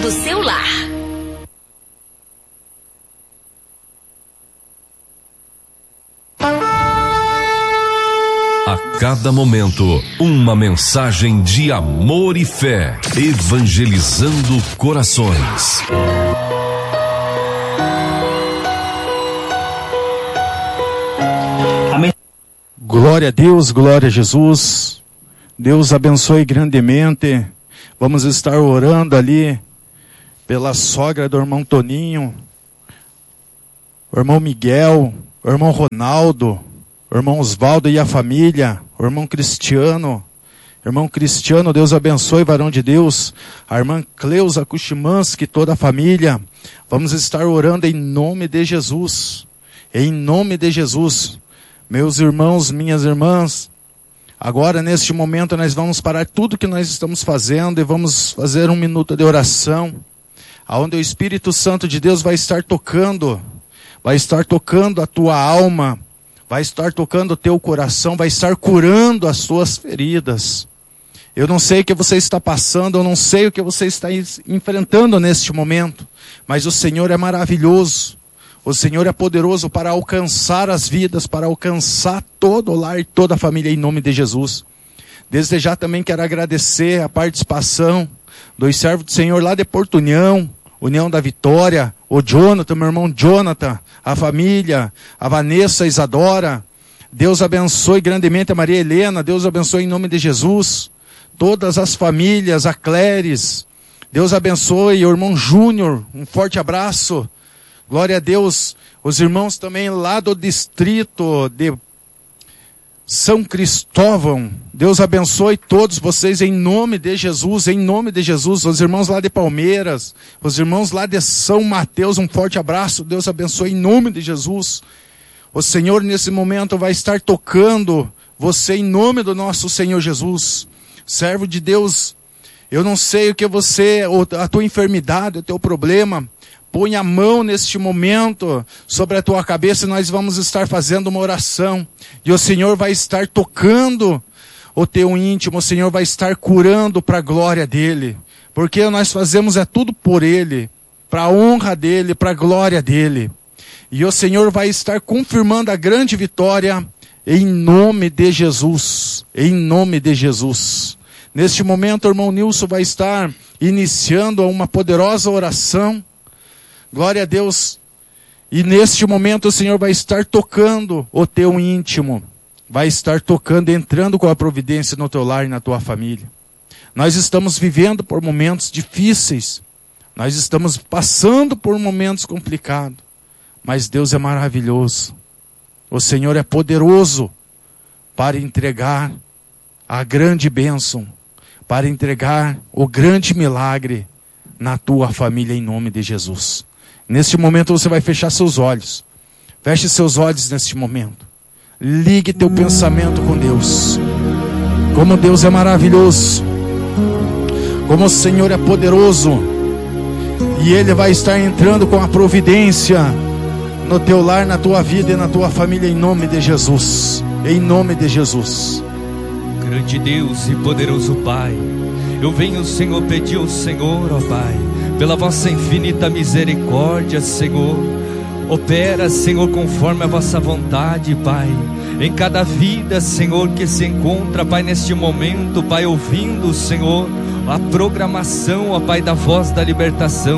do seu lar. A cada momento, uma mensagem de amor e fé, evangelizando corações. Amém. Glória a Deus, glória a Jesus. Deus abençoe grandemente. Vamos estar orando ali pela sogra do irmão Toninho, o irmão Miguel, o irmão Ronaldo, o irmão Osvaldo e a família, o irmão Cristiano. Irmão Cristiano, Deus abençoe, varão de Deus. A irmã Cleusa Kuchimansky, toda a família. Vamos estar orando em nome de Jesus. Em nome de Jesus. Meus irmãos, minhas irmãs, agora neste momento nós vamos parar tudo que nós estamos fazendo e vamos fazer um minuto de oração, onde o Espírito Santo de Deus vai estar tocando a tua alma, vai estar tocando o teu coração, vai estar curando as tuas feridas. Eu não sei o que você está passando, eu não sei o que você está enfrentando neste momento, mas o Senhor é maravilhoso, o Senhor é poderoso para alcançar as vidas, para alcançar todo o lar e toda a família em nome de Jesus. Desde já também quero agradecer a participação dos servos do Senhor lá de Porto União, União da Vitória, o Jonathan, meu irmão Jonathan, a família, a Vanessa, a Isadora. Deus abençoe grandemente a Maria Helena, Deus abençoe em nome de Jesus. Todas as famílias, a Cléris, Deus abençoe o irmão Júnior, um forte abraço. Glória a Deus, os irmãos também lá do distrito de São Cristóvão, Deus abençoe todos vocês em nome de Jesus, os irmãos lá de Palmeiras, os irmãos lá de São Mateus, um forte abraço, Deus abençoe em nome de Jesus. O Senhor nesse momento vai estar tocando você em nome do nosso Senhor Jesus. Servo de Deus, eu não sei o que você, a tua enfermidade, o teu problema, põe a mão neste momento sobre a tua cabeça e nós vamos estar fazendo uma oração. E o Senhor vai estar tocando o teu íntimo, o Senhor vai estar curando para a glória dEle. Porque nós fazemos tudo por Ele, para a honra dEle, para a glória dEle. E o Senhor vai estar confirmando a grande vitória em nome de Jesus. Em nome de Jesus. Neste momento o irmão Nilson vai estar iniciando uma poderosa oração. Glória a Deus. E neste momento o Senhor vai estar tocando o teu íntimo. Vai estar tocando, entrando com a providência no teu lar e na tua família. Nós estamos vivendo por momentos difíceis. Nós estamos passando por momentos complicados. Mas Deus é maravilhoso. O Senhor é poderoso para entregar a grande bênção, para entregar o grande milagre na tua família em nome de Jesus. Neste momento você vai fechar seus olhos. Feche seus olhos neste momento. Ligue teu pensamento com Deus. Como Deus é maravilhoso. Como o Senhor é poderoso. E Ele vai estar entrando com a providência no teu lar, na tua vida e na tua família em nome de Jesus. Em nome de Jesus. Grande Deus e poderoso Pai, eu venho, Senhor, pedir ao Senhor, ó Pai, pela vossa infinita misericórdia, Senhor. Opera, Senhor, conforme a vossa vontade, Pai, em cada vida, Senhor, que se encontra, Pai, neste momento, Pai, ouvindo, Senhor, a programação, ó Pai, da voz da libertação.